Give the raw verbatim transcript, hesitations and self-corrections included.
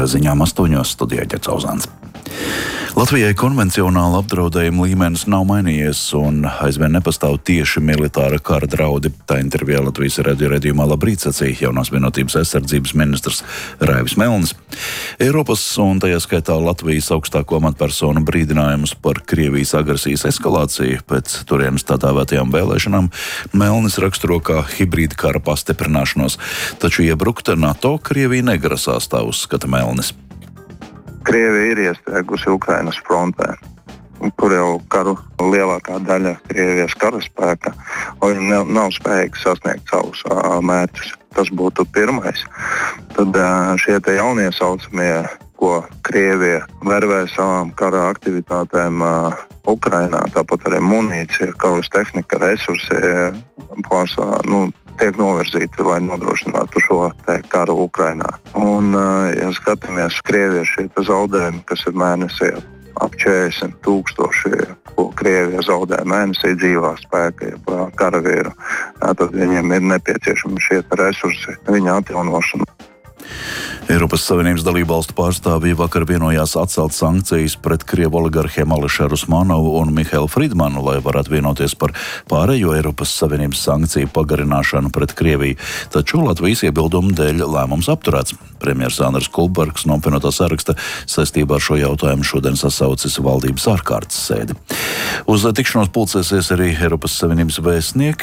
ziņām astoņos studijā Ģerts Ozāns. Latvijai konvencionāla apdraudējuma līmenis nav mainījies un aizvien nepastāv tieši militāra kara draudi. Tā intervijā Latvijas radio redzījumā Labrīt sacīja jaunās vienotības aizsardzības ministrs Raivis Melnis. Eiropas un tajā skaitā Latvijas augstāko amatpersonu brīdinājumus par Krievijas agresijas eskalāciju pēc turienes tā dēvētajām vēlēšanām Melnis raksturo kā hibrīda kara pastiprināšanos, taču iebrukt NATO Krievija negrasās, tā uzskata Melnis. Krievija ir iestrēgusi Ukrainas frontē, kur jau karu lielākā daļa Krievijas karaspēka nav, nav spējīgi sasniegt savus uh, mērķus. Tas būtu pirmais. Tad uh, šie te jaunie saucamie, ko Krievija vervē savām kara aktivitātēm uh, Ukrainā, tāpat arī munīcija, kaujas tehnika, resursi pārsvarā, nu, tiek novirzīti, lai nodrošinātu šo te karu Ukrainā. Un, ja skatāmies Krievijas šie zaudējumi, kas ir mēnesī ap četrdesmit tūkstoši, ko Krievija zaudē mēnesī dzīvā spēka, ja karavīru, tad viņiem ir nepieciešami šie resursi, viņa atjaunošana. Eiropas Savienības dalībvalstu pārstāvji vakar vienojās atcelt sankcijas pret Krievu oligarhiem Alešeru Usmanovu un Mihailu Fridmanu, lai varētu vienoties par pārējo Eiropas Savienības sankciju pagarināšanu pret Krieviju. Taču Latvijas iebildumu dēļ lēmums apturēts. Premjers Andris Kulbergs no apvienotā saraksta saistībā ar šo jautājumu šodien sasaucis valdības ārkārtas sēdi. Uz tikšanos pulcēsies arī Eiropas Savienības vēstnieki.